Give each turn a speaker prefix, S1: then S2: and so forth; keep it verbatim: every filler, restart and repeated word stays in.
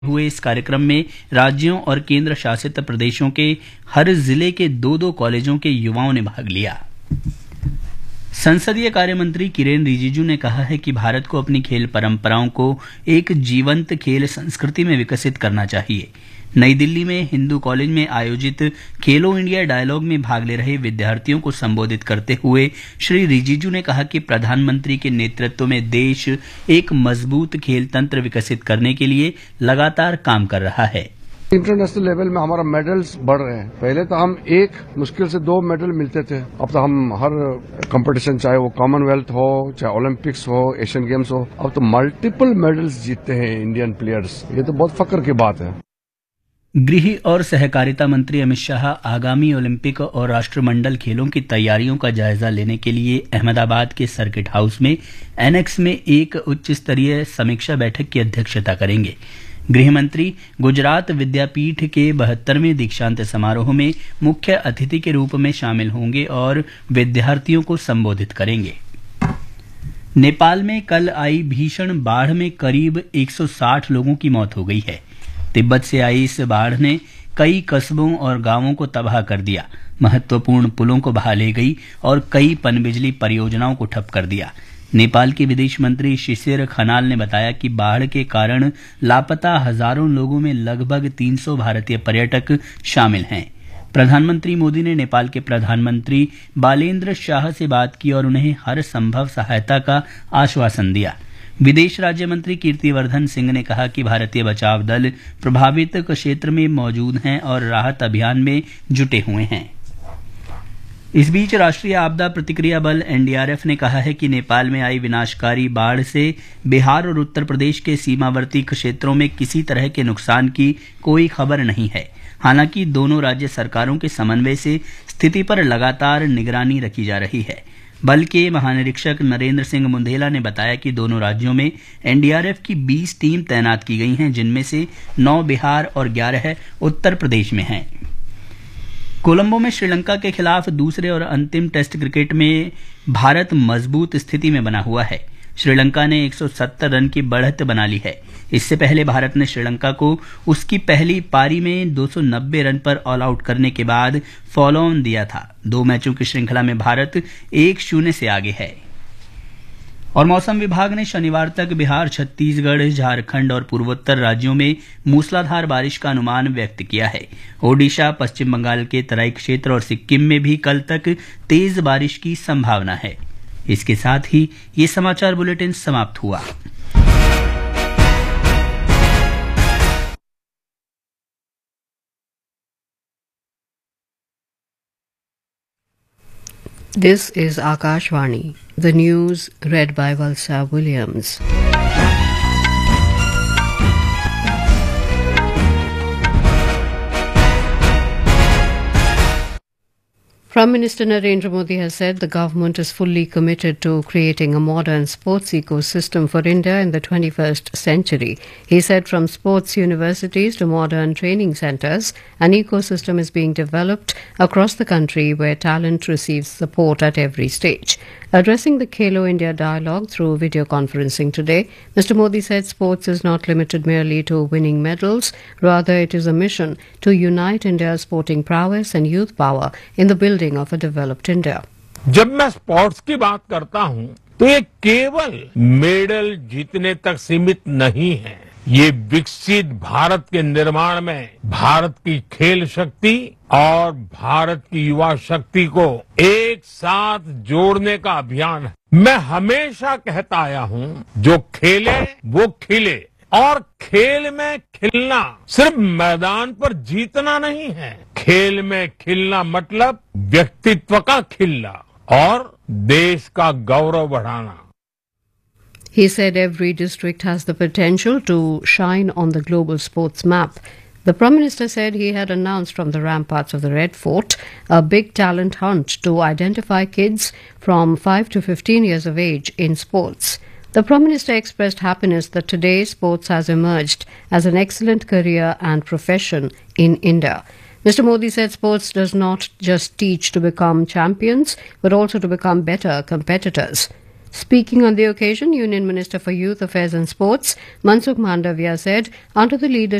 S1: हुए इस कार्यक्रम में राज्यों और केंद्र शासित प्रदेशों के हर जिले के दो दो कॉलेजों के युवाओं ने भाग लिया। संसदीय कार्य मंत्री किरेन रिजिजू ने कहा है कि भारत को अपनी खेल परंपराओं को एक जीवंत खेल संस्कृति में विकसित करना चाहिए। नई दिल्ली में हिंदू कॉलेज में आयोजित खेलो इंडिया डायलॉग में भाग ले रहे विद्यार्थियों को संबोधित करते हुए श्री रिजिजू ने कहा कि प्रधानमंत्री के नेतृत्व में देश एक मजबूत खेल तंत्र विकसित करने के लिए लगातार काम कर रहा है।
S2: इंटरनेशनल लेवल में हमारा मेडल्स बढ़ रहे हैं। पहले तो हम एक मुश्किल से दो मेडल मिलते थे, अब तो हम हर कंपटीशन, चाहे वो कॉमनवेल्थ हो, चाहे ओलंपिक्स हो, एशियन गेम्स हो, अब तो मल्टीपल मेडल्स जीतते हैं इंडियन प्लेयर्स। ये तो बहुत फक्र की बात है।
S1: गृह और सहकारिता मंत्री अमित शाह आगामी ओलंपिक और राष्ट्रमंडल खेलों की तैयारियों का जायजा लेने के लिए अहमदाबाद के सर्किट हाउस में एनेक्स में एक उच्च स्तरीय समीक्षा बैठक की अध्यक्षता करेंगे। गृह मंत्री गुजरात विद्यापीठ के बहत्तरवें दीक्षांत समारोह में मुख्य अतिथि के रूप में शामिल होंगे और विद्यार्थियों को संबोधित करेंगे। नेपाल में कल आई भीषण बाढ़ में करीब एक सौ साठ लोगों की मौत हो गई है। तिब्बत से आई इस बाढ़ ने कई कस्बों और गांवों को तबाह कर दिया, महत्वपूर्ण पुलों को बहा ले गई और कई पनबिजली परियोजनाओं को ठप कर दिया। नेपाल के विदेश मंत्री शिशिर खनाल ने बताया कि बाढ़ के कारण लापता हजारों लोगों में लगभग तीन सौ भारतीय पर्यटक शामिल हैं। प्रधानमंत्री मोदी ने नेपाल के प्रधानमंत्री बालेन्द्र शाह से बात की और उन्हें हर संभव सहायता का आश्वासन दिया। विदेश राज्य मंत्री कीर्तिवर्धन सिंह ने कहा कि भारतीय बचाव दल प्रभावित क्षेत्र में मौजूद हैं और राहत अभियान में जुटे हुए हैं। इस बीच राष्ट्रीय आपदा प्रतिक्रिया बल एनडीआरएफ ने कहा है कि नेपाल में आई विनाशकारी बाढ़ से बिहार और उत्तर प्रदेश के सीमावर्ती क्षेत्रों में किसी तरह के नुकसान की कोई खबर नहीं है। हालांकि दोनों राज्य सरकारों के समन्वय से स्थिति पर लगातार निगरानी रखी जा रही है। बल के महानिरीक्षक नरेंद्र सिंह मुंदेला ने बताया कि दोनों राज्यों में एनडीआरएफ की बीस टीम तैनात की गई हैं, जिनमें से नौ बिहार और ग्यारह उत्तर प्रदेश में हैं। कोलंबो में श्रीलंका के खिलाफ दूसरे और अंतिम टेस्ट क्रिकेट में भारत मजबूत स्थिति में बना हुआ है। श्रीलंका ने एक सौ सत्तर रन की बढ़त बना ली है। इससे पहले भारत ने श्रीलंका को उसकी पहली पारी में दो सौ नब्बे रन पर ऑल आउट करने के बाद फॉलो ऑन दिया था। दो मैचों की श्रृंखला में भारत एक शून्य से आगे है। और मौसम विभाग ने शनिवार तक बिहार, छत्तीसगढ़, झारखंड और पूर्वोत्तर राज्यों में मूसलाधार बारिश का अनुमान व्यक्त किया है। ओडिशा, पश्चिम बंगाल के तराई क्षेत्र और सिक्किम में भी कल तक तेज बारिश की संभावना है। इसके साथ ही ये समाचार बुलेटिन समाप्त हुआ।
S3: This is Akashvani, the news read by Valsa Williams. Prime Minister Narendra Modi has said the government is fully committed to creating a modern sports ecosystem for India in the twenty-first century. He said from sports universities to modern training centres, an ecosystem is being developed across the country where talent receives support at every stage. Addressing the Khelo India dialogue through video conferencing today, Mister Modi said sports is not limited merely to winning medals, rather it is a mission to unite India's sporting prowess and youth power in the building of a developed India.
S4: जब मैं sports की बात करता हूं तो ये केवल medal जीतने तक सीमित नहीं है। ये विकसित भारत के निर्माण में भारत की खेल शक्ति और भारत की युवा शक्ति को एक साथ जोड़ने का अभियान है। मैं हमेशा कहता आया हूं, जो खेले वो खिले। और खेल में खिलना सिर्फ मैदान पर जीतना नहीं है। खेल में खिलना मतलब व्यक्तित्व का खिलना और देश का गौरव बढ़ाना।
S3: He said every district has the potential to shine on the global sports map. The Prime Minister said he had announced from the ramparts of the Red Fort a big talent hunt to identify kids from five to fifteen years of age in sports. The Prime Minister expressed happiness that today sports has emerged as an excellent career and profession in India. Mister Modi said sports does not just teach to become champions, but also to become better competitors. Speaking on the occasion, Union Minister for Youth Affairs and Sports, Mansukh Mandavia said, under the leadership